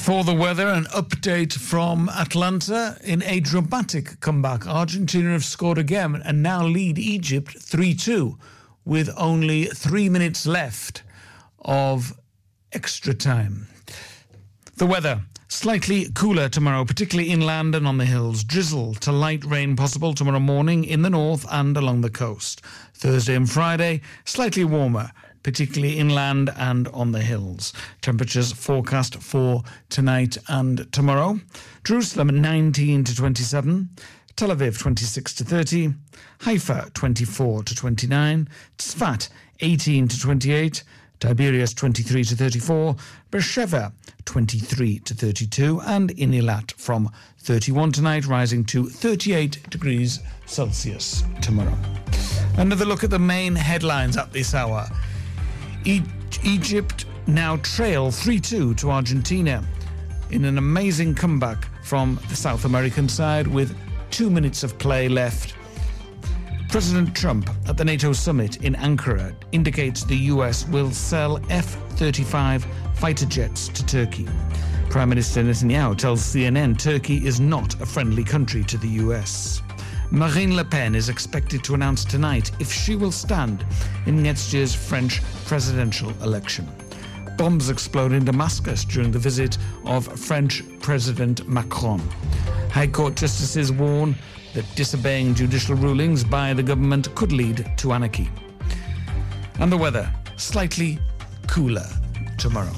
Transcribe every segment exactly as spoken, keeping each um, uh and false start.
For the weather, an update from Atlanta. In a dramatic comeback, Argentina have scored again and now lead Egypt three two with only three minutes left of extra time. The weather, slightly cooler tomorrow, particularly inland and on the hills. Drizzle to light rain possible tomorrow morning in the north and along the coast. Thursday and Friday, slightly warmer, particularly inland and on the hills. Temperatures forecast for tonight and tomorrow. Jerusalem nineteen to twenty-seven, Tel Aviv twenty-six to thirty, Haifa twenty-four to twenty-nine, Tzfat eighteen to twenty-eight, Tiberias twenty-three to thirty-four, Beersheva twenty-three to thirty-two, and in Eilat from thirty-one tonight, rising to thirty-eight degrees Celsius tomorrow. Another look at the main headlines at this hour. E- Egypt now trail three two to Argentina in an amazing comeback from the South American side with two minutes of play left. President Trump at the NATO summit in Ankara indicates the U S will sell F thirty-five fighter jets to Turkey. Prime Minister Netanyahu tells C N N Turkey is not a friendly country to the U S. Marine Le Pen is expected to announce tonight if she will stand in next year's French presidential election. Bombs explode in Damascus during the visit of French President Macron. High Court justices warn that disobeying judicial rulings by the government could lead to anarchy. And the weather, slightly cooler tomorrow.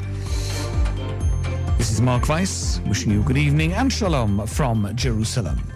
This is Mark Weiss, wishing you good evening and shalom from Jerusalem.